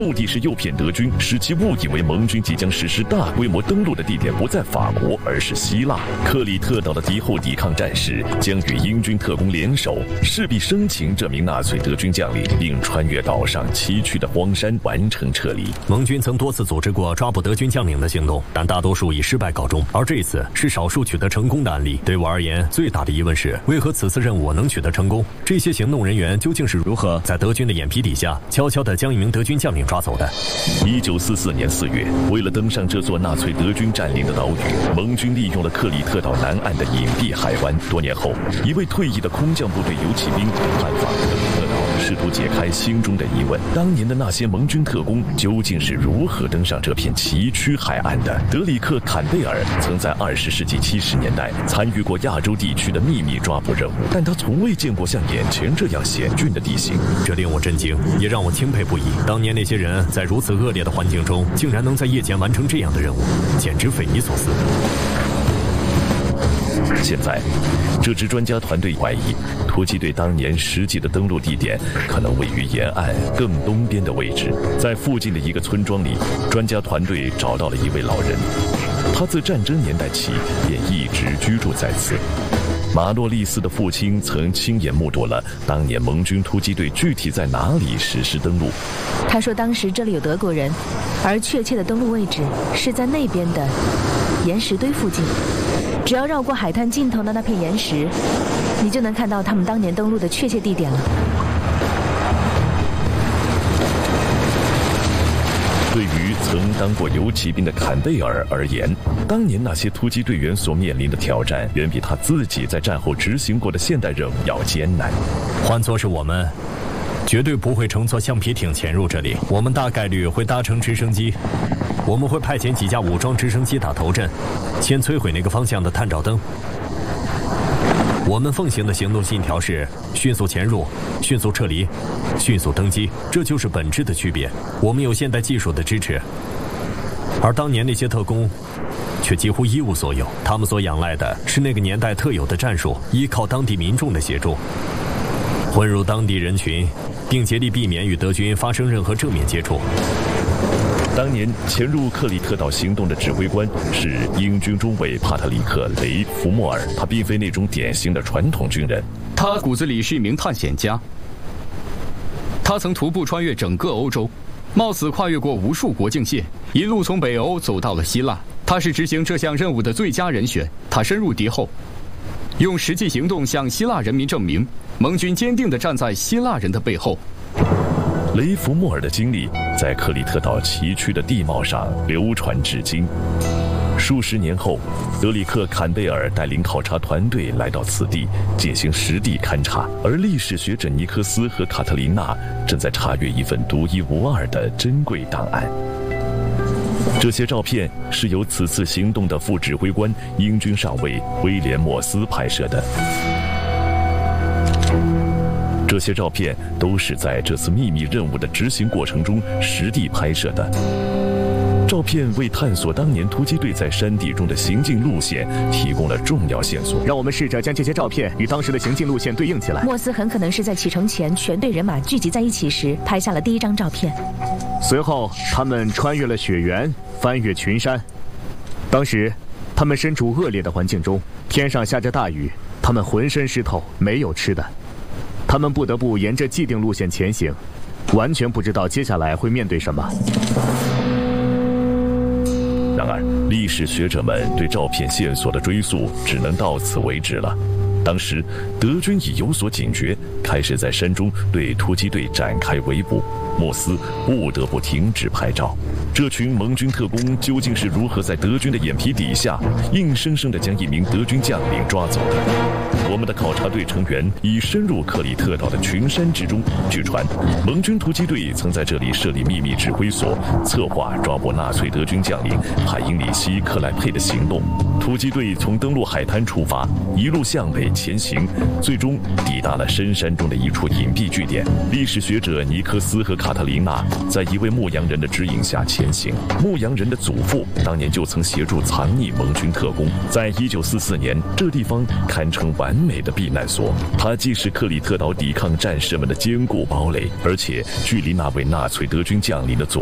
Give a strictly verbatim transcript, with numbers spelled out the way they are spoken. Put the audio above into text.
目的是诱骗德军，使其误以为盟军即将实施大规模登陆的地点不在法国，而是希腊。克里特岛的敌后抵抗战士将与英军特工联手，势必生擒这名纳粹德军将领，并穿越岛上崎岖的荒山完成撤离。 盟军曾多次组织过抓捕德军将领的行动，但大多数以失败告终，而这次是少数取得成功的案例。对我而言，最大的疑问是，为何此次任务能取得成功？这些行动人员究竟是如何在德军的眼皮底下悄悄地将一名德军将领抓走的？ 一九四四年四月，为了登上这座纳粹德军占领的岛屿，盟军利用了克里特岛南岸的隐蔽海湾。多年后，一位退役的空降部队游骑兵探访克里特岛，试图解开心中的疑问：当年的那些盟军特工究竟是如何登上这片崎岖海岸的？德里克·坎贝尔曾在二十世纪七十年代参与过亚洲地区的秘密抓捕任务，但他从未见过像眼前这样险峻的地形， 这令我震惊，也让我钦佩不已。当年那些人在如此恶劣的环境中，竟然能在夜间完成这样的任务，简直匪夷所思。 现在，这支专家团队怀疑，突击队当年实际的登陆地点可能位于沿岸更东边的位置。在附近的一个村庄里，专家团队找到了一位老人，他自战争年代起便一直居住在此。马洛利斯的父亲曾亲眼目睹了当年盟军突击队具体在哪里实施登陆。 他说当时这里有德国人，而确切的登陆位置是在那边的岩石堆附近。只要绕过海滩尽头的那片岩石，你就能看到他们当年登陆的确切地点了。 对于曾当过游骑兵的坎贝尔而言，当年那些突击队员所面临的挑战，远比他自己在战后执行过的现代任务要艰难。 换作是我们，绝对不会乘坐橡皮艇潜入这里，我们大概率会搭乘直升机。我们会派遣几架武装直升机打头阵，先摧毁那个方向的探照灯。我们奉行的行动信条是迅速潜入、迅速撤离、迅速登机，这就是本质的区别。我们有现代技术的支持，而当年那些特工却几乎一无所有。他们所仰赖的是那个年代特有的战术，依靠当地民众的协助，混入当地人群，并竭力避免与德军发生任何正面接触。 当年潜入克里特岛行动的指挥官是英军中尉帕特里克·雷弗莫尔，他并非那种典型的传统军人， 他骨子里是一名探险家。他曾徒步穿越整个欧洲，冒死跨越过无数国境线，一路从北欧走到了希腊。他是执行这项任务的最佳人选。他深入敌后，用实际行动向希腊人民证明，盟军坚定地站在希腊人的背后。 雷弗莫尔的经历在克里特岛崎岖的地貌上流传至今。数十年后，德里克·坎贝尔带领考察团队来到此地进行实地勘察，而历史学者尼克斯和卡特琳娜正在查阅一份独一无二的珍贵档案。这些照片是由此次行动的副指挥官英军上尉威廉·莫斯拍摄的。这些照片都是在这次秘密任务的执行过程中实地拍摄的。照片为探索当年突击队在山地中的行进路线提供了重要线索。 让我们试着将这些照片与当时的行进路线对应起来。 莫斯很可能是在启程前全队人马聚集在一起时拍下了第一张照片。 随后，他们穿越了雪原，翻越群山。当时，他们身处恶劣的环境中，天上下着大雨，他们浑身湿透，没有吃的。他们不得不沿着既定路线前行，完全不知道接下来会面对什么。 然而，历史学者们对照片线索的追溯只能到此为止了。当时，德军已有所警觉，开始在山中对突击队展开围捕。莫斯不得不停止拍照。这群盟军特工究竟是如何在德军的眼皮底下，硬生生地将一名德军将领抓走的？我们的考察队成员已深入克里特岛的群山之中。据传，盟军突击队曾在这里设立秘密指挥所，策划抓捕纳粹德军将领海因里希·克莱佩的行动。突击队从登陆海滩出发，一路向北前行，最终抵达了深山中的一处隐蔽据点。历史学者尼克斯和卡特琳娜在一位牧羊人的指引下前前行。牧羊人的祖父当年就曾协助藏匿盟军特工，在一九四四年，这地方堪称完美的避难所。它既是克里特岛抵抗战士们的坚固堡垒，而且距离那位纳粹德军将领的祖